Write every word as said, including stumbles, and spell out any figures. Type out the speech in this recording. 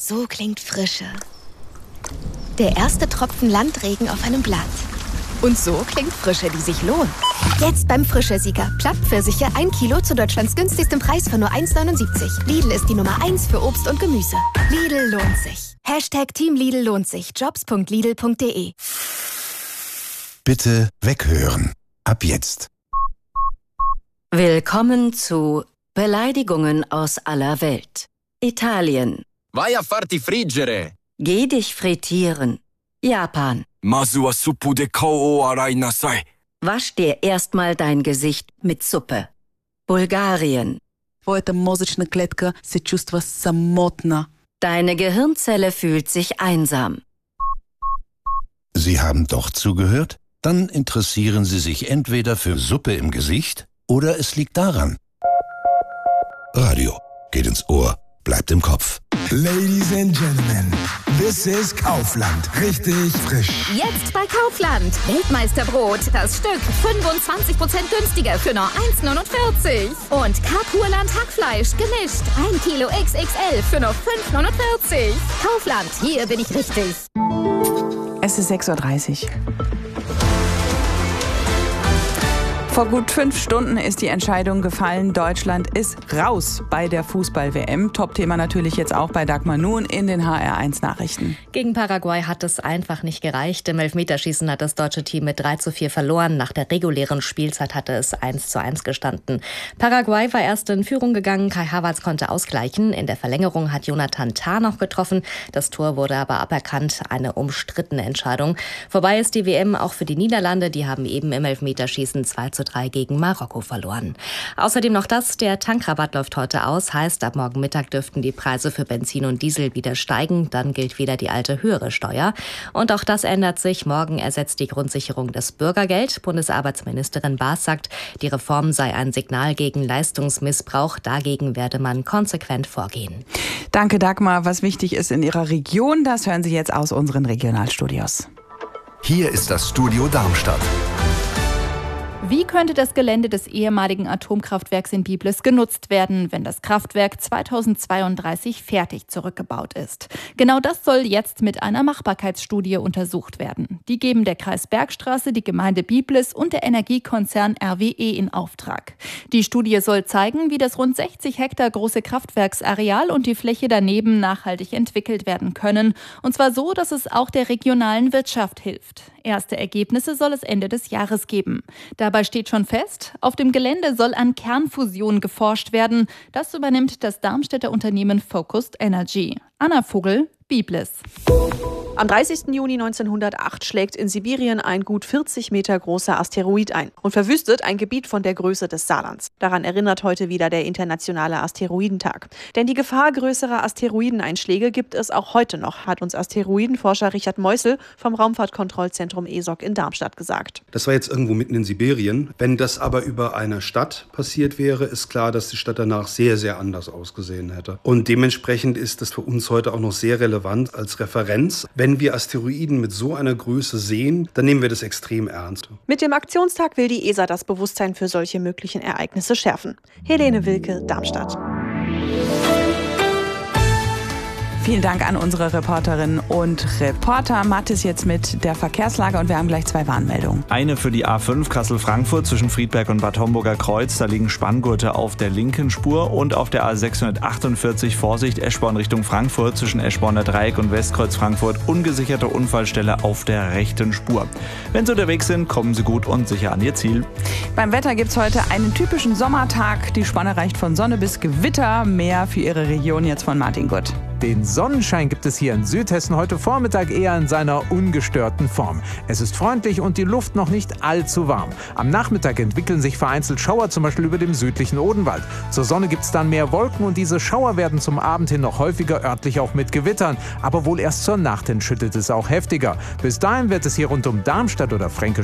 So klingt Frische. Der erste Tropfen Landregen auf einem Blatt. Und so klingt Frische, die sich lohnt. Jetzt beim Frische-Sieger. Plattpfirsiche ein Kilo zu Deutschlands günstigstem Preis für nur eins Komma neunundsiebzig. Lidl ist die Nummer eins für Obst und Gemüse. Lidl lohnt sich. Hashtag Team Lidl lohnt sich. jobs punkt lidl punkt de. Bitte weghören. Ab jetzt. Willkommen zu Beleidigungen aus aller Welt. Italien. Vai a farti friggere. Geh dich frittieren. Japan. Masu wa suppu de kou o arai nasai. Wasch dir erstmal dein Gesicht mit Suppe. Bulgarien. Твоята мозъчна клетка се чувства самотна. Deine Gehirnzelle fühlt sich einsam. Sie haben doch zugehört? Dann interessieren Sie sich entweder für Suppe im Gesicht oder es liegt daran. Radio geht ins Ohr, bleibt im Kopf. Ladies and Gentlemen, this is Kaufland. Richtig frisch. Jetzt bei Kaufland. Weltmeisterbrot. Das Stück fünfundzwanzig Prozent günstiger für nur eins Komma neunundvierzig. Und Kapurland Hackfleisch gemischt. ein Kilo X X L für nur fünf Komma neunundvierzig. Kaufland, hier bin ich richtig. Es ist sechs Uhr dreißig. Vor gut fünf Stunden ist die Entscheidung gefallen, Deutschland ist raus bei der Fußball-W M. Top-Thema natürlich jetzt auch bei Dagmar Nuhn in den H R eins Nachrichten. Gegen Paraguay hat es einfach nicht gereicht. Im Elfmeterschießen hat das deutsche Team mit drei zu vier verloren. Nach der regulären Spielzeit hatte es eins zu eins gestanden. Paraguay war erst in Führung gegangen, Kai Havertz konnte ausgleichen. In der Verlängerung hat Jonathan Tah noch getroffen. Das Tor wurde aber aberkannt, eine umstrittene Entscheidung. Vorbei ist die W M auch für die Niederlande. Die haben eben im Elfmeterschießen zwei zu drei gegen Marokko verloren. Außerdem noch das, der Tankrabatt läuft heute aus, heißt, ab morgen Mittag dürften die Preise für Benzin und Diesel wieder steigen, dann gilt wieder die alte höhere Steuer. Und auch das ändert sich, morgen ersetzt die Grundsicherung das Bürgergeld. Bundesarbeitsministerin Baas sagt, die Reform sei ein Signal gegen Leistungsmissbrauch, dagegen werde man konsequent vorgehen. Danke Dagmar, was wichtig ist in Ihrer Region, das hören Sie jetzt aus unseren Regionalstudios. Hier ist das Studio Darmstadt. Wie könnte das Gelände des ehemaligen Atomkraftwerks in Biblis genutzt werden, wenn das Kraftwerk zweitausendzweiunddreißig fertig zurückgebaut ist? Genau das soll jetzt mit einer Machbarkeitsstudie untersucht werden. Die geben der Kreis Bergstraße, die Gemeinde Biblis und der Energiekonzern R W E in Auftrag. Die Studie soll zeigen, wie das rund sechzig Hektar große Kraftwerksareal und die Fläche daneben nachhaltig entwickelt werden können. Und zwar so, dass es auch der regionalen Wirtschaft hilft. Erste Ergebnisse soll es Ende des Jahres geben. Dabei steht schon fest, auf dem Gelände soll an Kernfusion geforscht werden. Das übernimmt das Darmstädter Unternehmen Focused Energy. Anna Vogel, Biblis. Am dreißigsten Juni neunzehnhundertacht schlägt in Sibirien ein gut vierzig Meter großer Asteroid ein und verwüstet ein Gebiet von der Größe des Saarlands. Daran erinnert heute wieder der internationale Asteroidentag. Denn die Gefahr größerer Asteroideneinschläge gibt es auch heute noch, hat uns Asteroidenforscher Richard Meusel vom Raumfahrtkontrollzentrum E S O C in Darmstadt gesagt. Das war jetzt irgendwo mitten in Sibirien. Wenn das aber über eine Stadt passiert wäre, ist klar, dass die Stadt danach sehr, sehr anders ausgesehen hätte. Und dementsprechend ist das für uns heute auch noch sehr relevant als Referenz. Wenn Wenn wir Asteroiden mit so einer Größe sehen, dann nehmen wir das extrem ernst. Mit dem Aktionstag will die E S A das Bewusstsein für solche möglichen Ereignisse schärfen. Helene Wilke, Darmstadt. Vielen Dank an unsere Reporterinnen und Reporter. Matt ist jetzt mit der Verkehrslage und wir haben gleich zwei Warnmeldungen. Eine für die A fünf Kassel-Frankfurt zwischen Friedberg und Bad Homburger Kreuz. Da liegen Spanngurte auf der linken Spur. Und auf der A sechshundertachtundvierzig Vorsicht Eschborn Richtung Frankfurt zwischen Eschborner Dreieck und Westkreuz Frankfurt. Ungesicherte Unfallstelle auf der rechten Spur. Wenn Sie unterwegs sind, kommen Sie gut und sicher an Ihr Ziel. Beim Wetter gibt es heute einen typischen Sommertag. Die Spanne reicht von Sonne bis Gewitter. Mehr für Ihre Region jetzt von Martin Gutt. Den Sonnenschein gibt es hier in Südhessen heute Vormittag eher in seiner ungestörten Form. Es ist freundlich und die Luft noch nicht allzu warm. Am Nachmittag entwickeln sich vereinzelt Schauer, zum Beispiel über dem südlichen Odenwald. Zur Sonne gibt es dann mehr Wolken und diese Schauer werden zum Abend hin noch häufiger, örtlich auch mit Gewittern. Aber wohl erst zur Nacht hin schüttet es auch heftiger. Bis dahin wird es hier rund um Darmstadt oder Fränkisch